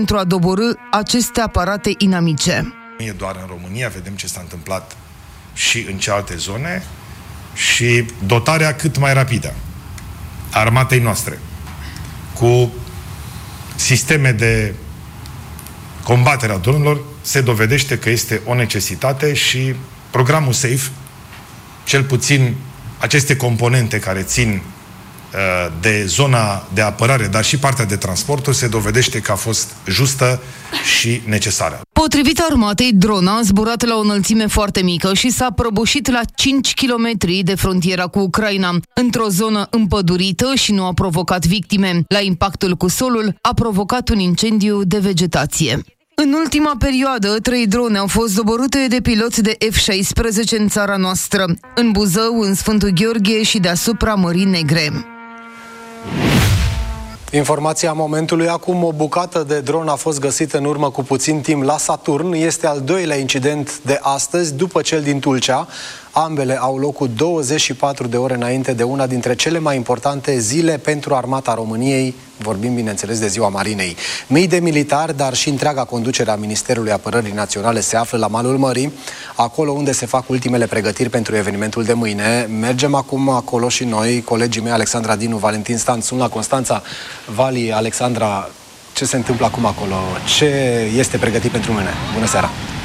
pentru a doborî aceste aparate inamice. Nu e doar în România, vedem ce s-a întâmplat și în celelalte zone și dotarea cât mai rapidă a armatei noastre cu sisteme de combatere a dronelor se dovedește că este o necesitate și programul SAFE, cel puțin aceste componente care țin de zona de apărare, dar și partea de transporturi, se dovedește că a fost justă și necesară. Potrivit armatei, drona a zburat la o înălțime foarte mică și s-a prăbușit la 5 km de frontiera cu Ucraina, într-o zonă împădurită și nu a provocat victime. La impactul cu solul a provocat un incendiu de vegetație. În ultima perioadă, 3 drone au fost doborâte de piloți de F-16 în țara noastră, în Buzău, în Sfântul Gheorghe și deasupra Mării Negre. Informația momentului: acum o bucată de dron a fost găsită în urmă cu puțin timp la Saturn. Este al doilea incident de astăzi, după cel din Tulcea. Ambele au loc cu 24 de ore înainte de una dintre cele mai importante zile pentru Armata României. Vorbim, bineînțeles, de Ziua Marinei. Mii de militari, dar și întreaga conducere a Ministerului Apărării Naționale se află la malul mării, acolo unde se fac ultimele pregătiri pentru evenimentul de mâine. Mergem acum acolo și noi, colegii mei Alexandra Dinu, Valentin Stan, sunt la Constanța. Vali, Alexandra, ce se întâmplă acum acolo? Ce este pregătit pentru mâine? Bună seara!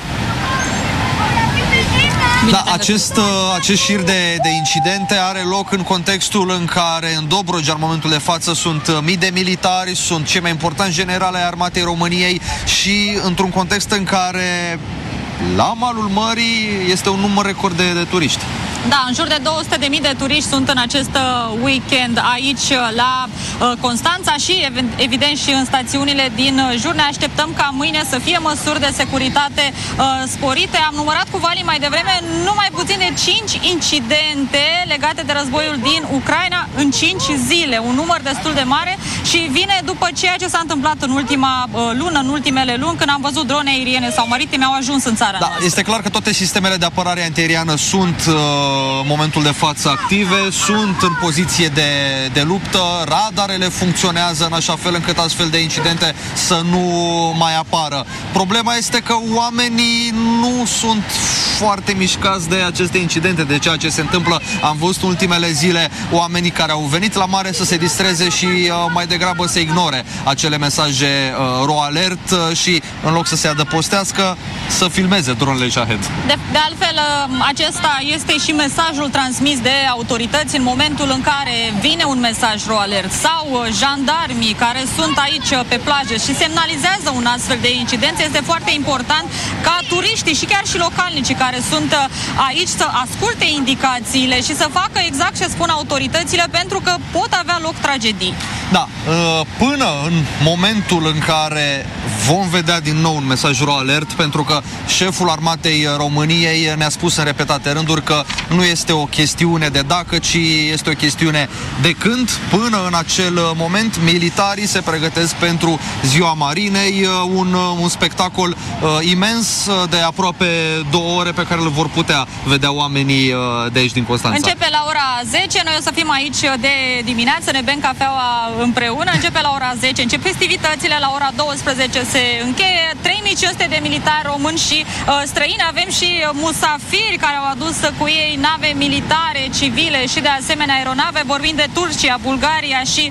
Da, acest șir de incidente are loc în contextul în care în Dobrogea, în momentul de față, sunt mii de militari, sunt cei mai importanti generali ai Armatei României și într-un context în care la malul mării este un număr record de turiști. Da, în jur de 200.000 de turiști sunt în acest weekend aici la Constanța și evident și în stațiunile din jur. Ne așteptăm ca mâine să fie măsuri de securitate sporite. Am numărat cu Vali mai devreme numai puțin de 5 incidente legate de războiul din Ucraina în 5 zile. Un număr destul de mare și vine după ceea ce s-a întâmplat în ultima lună, în ultimele luni, când am văzut drone aeriene sau maritime au ajuns în țara noastră. Este clar că toate sistemele de apărare antiaeriană sunt în momentul de față active, sunt în poziție de luptă, radarele funcționează în așa fel încât astfel de incidente să nu mai apară. Problema este că oamenii nu sunt foarte mișcați de aceste incidente, de ceea ce se întâmplă. Am văzut în ultimele zile oamenii care au venit la mare să se distreze și mai degrabă să ignore acele mesaje RO alert și în loc să se adăpostească, să filmeze dronele Shahed. De altfel, acesta este și mesajul transmis de autorități în momentul în care vine un mesaj RO alert sau jandarmii care sunt aici pe plajă și semnalizează un astfel de incident. Este foarte important ca turiștii și chiar și localnicii care sunt aici să asculte indicațiile și să facă exact ce spun autoritățile, pentru că pot avea loc tragedii. Da, până în momentul în care vom vedea din nou un mesaj RO alert, pentru că șeful Armatei României ne-a spus în repetate rânduri că nu este o chestiune de dacă, ci este o chestiune de când. Până în acel moment, militarii se pregătesc pentru Ziua Marinei, un spectacol imens de aproape 2 ore pe care îl vor putea vedea oamenii de aici din Constanța. Începe la ora 10, noi o să fim aici de dimineață, ne bem cafeaua împreună, începe la ora 10, încep festivitățile, la ora 12 se încheie. 3500 de militari români și străini, avem și musafiri care au adus cu ei nave militare, civile și de asemenea aeronave. Vorbim de Turcia, Bulgaria și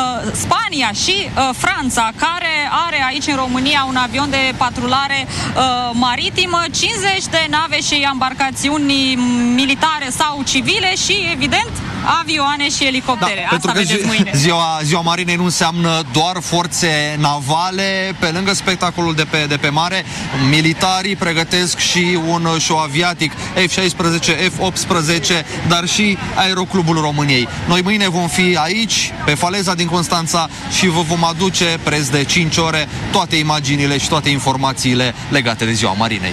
Spania și Franța, care are aici în România un avion de patrulare maritimă, 50 de nave și embarcațiuni militare sau civile și, evident, avioane și elicoptere. Da, asta vedeți mâine. Ziua Marinei nu înseamnă doar forțe navale. Pe lângă spectacolul de pe mare, militarii pregătesc și un show aviatic, F-16, F-18, dar și Aeroclubul României. Noi mâine vom fi aici, pe faleza din Constanța, și vă vom aduce preț de 5 ore toate imaginile și toate informațiile legate de Ziua Marinei.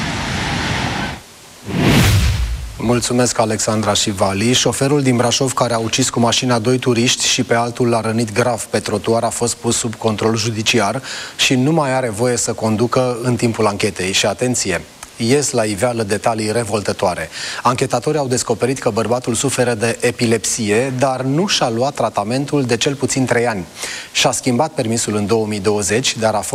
Mulțumesc, Alexandra și Vali. Șoferul din Brașov care a ucis cu mașina 2 turiști și pe altul l-a rănit grav pe trotuar a fost pus sub control judiciar și nu mai are voie să conducă în timpul anchetei. Și atenție! Ies la iveală detalii revoltătoare. Anchetatorii au descoperit că bărbatul suferă de epilepsie, dar nu și-a luat tratamentul de cel puțin 3 ani. Și-a schimbat permisul în 2020, dar a fost